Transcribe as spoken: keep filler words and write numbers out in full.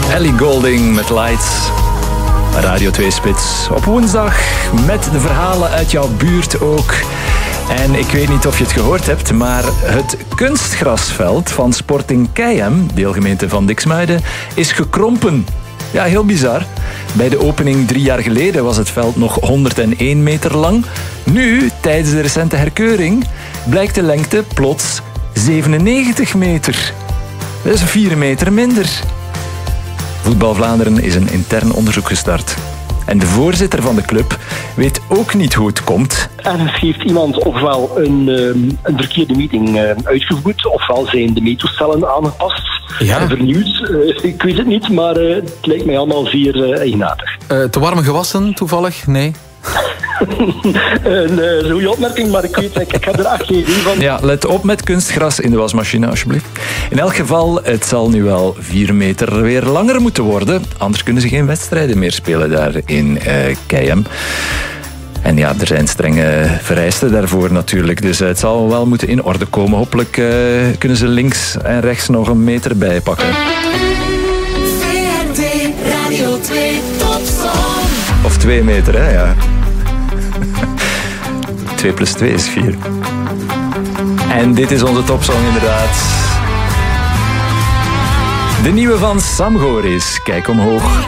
Ellie Goulding met Lights. Radio twee Spits op woensdag met de verhalen uit jouw buurt ook. En ik weet niet of je het gehoord hebt, maar het kunstgrasveld van Sporting Keihem, deelgemeente van Diksmuiden, is gekrompen. Ja, heel bizar. Bij de opening drie jaar geleden was het veld nog honderdéén meter lang. Nu, tijdens de recente herkeuring, blijkt de lengte plots zevenennegentig meter. Dat is vier meter minder. Voetbal Vlaanderen is een intern onderzoek gestart. En de voorzitter van de club weet ook niet hoe het komt. Ergens heeft iemand ofwel een, een verkeerde meting uitgevoerd, ofwel zijn de meettoestellen aangepast ja. en vernieuwd. Ik weet het niet, maar het lijkt mij allemaal zeer eigenaardig. Uh, te warme gewassen, toevallig? Nee. Een uh, goede opmerking, maar ik weet, ik, ik heb er echt geen idee van. Ja, let op met kunstgras in de wasmachine, alsjeblieft. In elk geval, het zal nu wel vier meter weer langer moeten worden. Anders kunnen ze geen wedstrijden meer spelen daar in uh, Keihem. En ja, er zijn strenge vereisten daarvoor natuurlijk. Dus uh, het zal wel moeten in orde komen. Hopelijk uh, kunnen ze links en rechts nog een meter bijpakken. V R T Radio twee Topsong. Of twee meter, hè, ja. twee plus twee is vier. En dit is onze topsong inderdaad. De nieuwe van Sam Goris, Kijk omhoog.